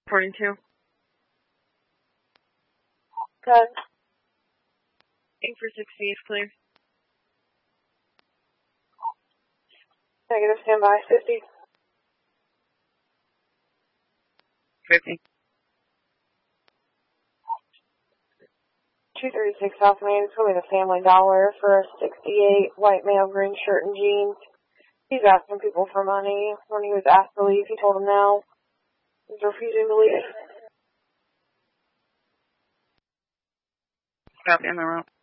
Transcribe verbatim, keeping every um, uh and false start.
twenty-two. Good. eight for sixty is clear. Negative, stand by, fifty. fifty. two thirty-six South Main. It's going to be the Family Dollar for a sixty-eight, white male, green shirt and jeans. He's asking people for money. When he was asked to leave, he told them no. He's refusing to leave. Copy on the route.